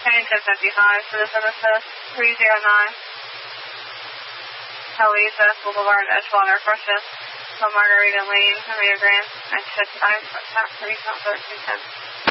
Heading 1055, Citizen Assist 309. Telisa Boulevard, Edgewater, Freshest, Margarita Lane, Rio Grande, 955, contact 3 1310.